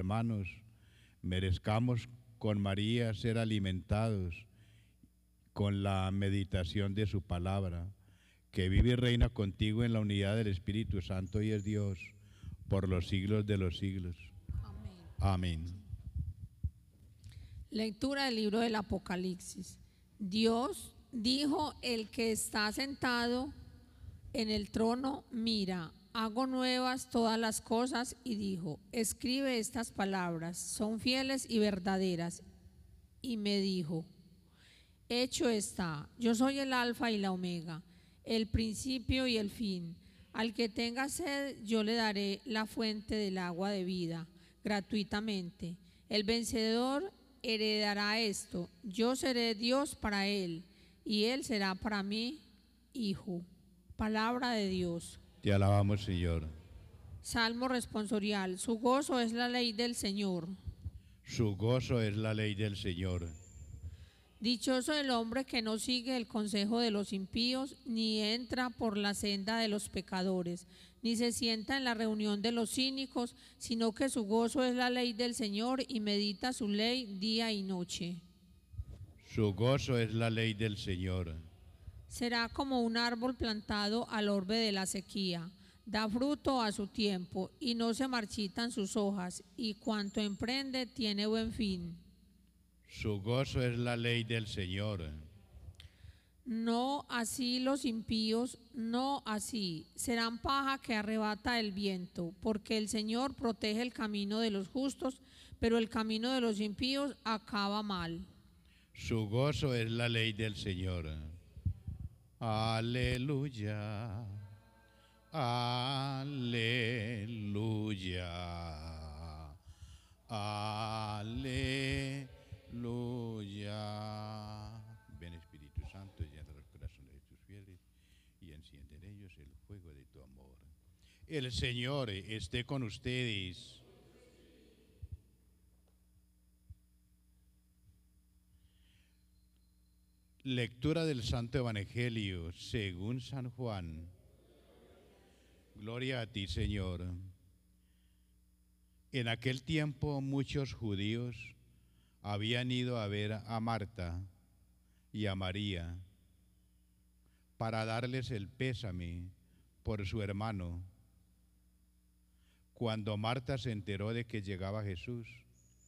manos, merezcamos con María ser alimentados con la meditación de su palabra, que vive y reina contigo en la unidad del Espíritu Santo y es Dios por los siglos de los siglos. Amén. Amén. Lectura del libro del Apocalipsis. Dios dijo: el que está sentado en el trono, mira, hago nuevas todas las cosas, y dijo: escribe estas palabras, son fieles y verdaderas. Y me dijo: hecho está, yo soy el Alfa y la Omega, el principio y el fin. Al que tenga sed, yo le daré la fuente del agua de vida gratuitamente. El vencedor heredará esto, yo seré Dios para él, y él será para mí hijo. Palabra de Dios. Te alabamos, Señor. Salmo responsorial. Su gozo es la ley del Señor. Su gozo es la ley del Señor. Dichoso el hombre que no sigue el consejo de los impíos, ni entra por la senda de los pecadores, ni se sienta en la reunión de los cínicos, sino que su gozo es la ley del Señor, y medita su ley día y noche. Su gozo es la ley del Señor. Será como un árbol plantado al orbe de la sequía, da fruto a su tiempo, y no se marchitan sus hojas, y cuanto emprende tiene buen fin. Su gozo es la ley del Señor. No así los impíos, no así, serán paja que arrebata el viento, porque el Señor protege el camino de los justos, pero el camino de los impíos acaba mal. Su gozo es la ley del Señor. Aleluya, aleluya, aleluya. Ven, Espíritu Santo, llena los corazones de tus fieles y enciende en ellos el fuego de tu amor. El Señor esté con ustedes. Lectura del Santo Evangelio según San Juan. Gloria a ti, Señor. En aquel tiempo muchos judíos habían ido a ver a Marta y a María para darles el pésame por su hermano. Cuando Marta se enteró de que llegaba Jesús,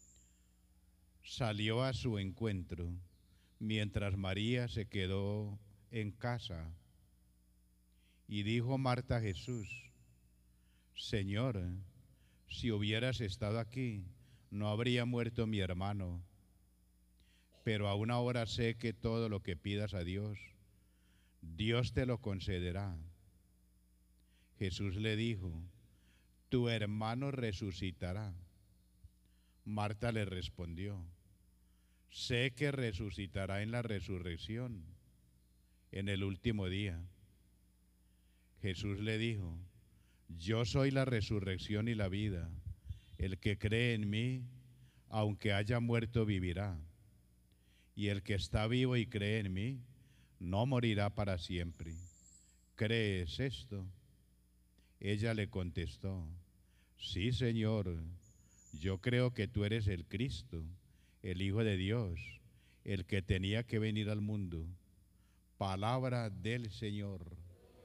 salió a su encuentro, mientras María se quedó en casa. Y dijo Marta a Jesús: Señor, si hubieras estado aquí, no habría muerto mi hermano. Pero aún ahora sé que todo lo que pidas a Dios, Dios te lo concederá. Jesús le dijo: tu hermano resucitará. Marta le respondió: sé que resucitará en la resurrección, en el último día. Jesús le dijo: yo soy la resurrección y la vida. El que cree en mí, aunque haya muerto, vivirá. Y el que está vivo y cree en mí, no morirá para siempre. ¿Crees esto? Ella le contestó: sí, Señor, yo creo que tú eres el Cristo, el Hijo de Dios, el que tenía que venir al mundo. Palabra del Señor.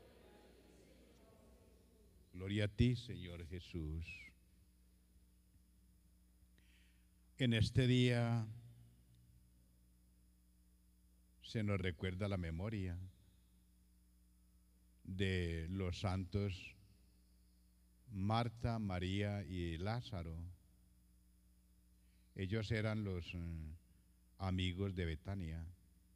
Gloria a ti, Señor Jesús. En este día se nos recuerda la memoria de los santos Marta, María y Lázaro. Ellos eran los amigos de Betania.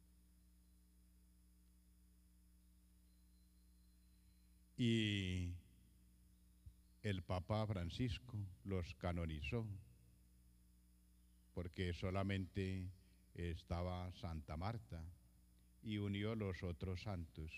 Y el Papa Francisco los canonizó, porque solamente estaba Santa Marta y unió los otros santos.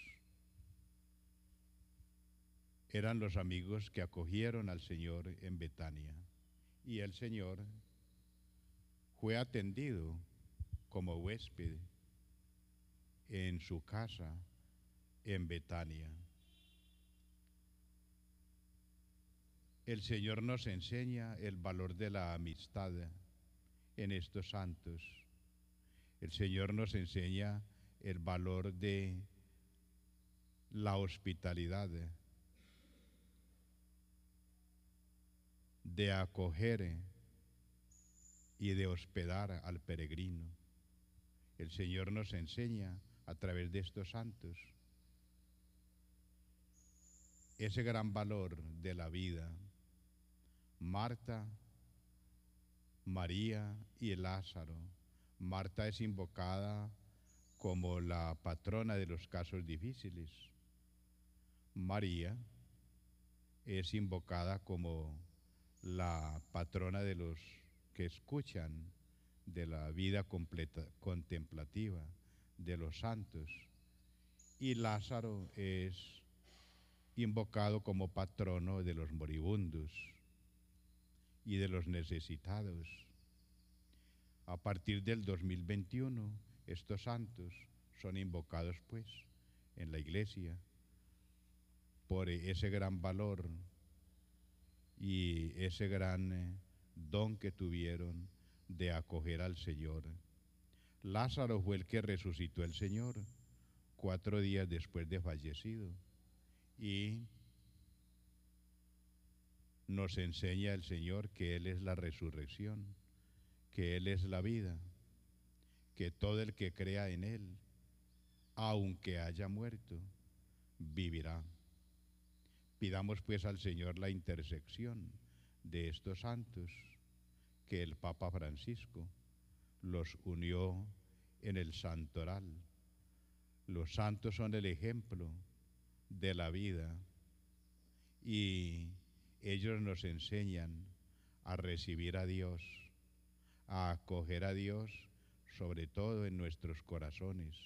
Eran los amigos que acogieron al Señor en Betania, y el Señor fue atendido como huésped en su casa en Betania. El Señor nos enseña el valor de la amistad en estos santos. El Señor nos enseña el valor de la hospitalidad, de acoger y de hospedar al peregrino. El Señor nos enseña a través de estos santos ese gran valor de la vida. Marta, María y Lázaro. Marta es invocada como la patrona de los casos difíciles. María es invocada como la patrona de los que escuchan, de la vida contemplativa, de los santos. Y Lázaro es invocado como patrono de los moribundos y de los necesitados. A partir del 2021, estos santos son invocados pues en la iglesia por ese gran valor y ese gran don que tuvieron de acoger al Señor. Lázaro fue el que resucitó el Señor 4 días después de fallecido y nos enseña el Señor que Él es la resurrección, que Él es la vida, que todo el que crea en Él, aunque haya muerto, vivirá. Pidamos pues al Señor la intersección de estos santos, que el Papa Francisco los unió en el santoral. Los santos son el ejemplo de la vida y ellos nos enseñan a recibir a Dios, a acoger a Dios, sobre todo en nuestros corazones.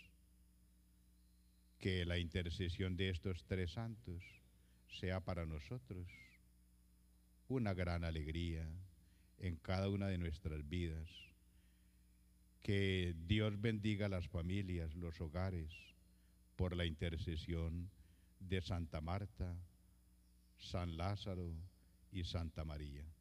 Que la intercesión de estos 3 santos sea para nosotros una gran alegría en cada una de nuestras vidas. Que Dios bendiga las familias, los hogares, por la intercesión de Santa Marta, San Lázaro y Santa María.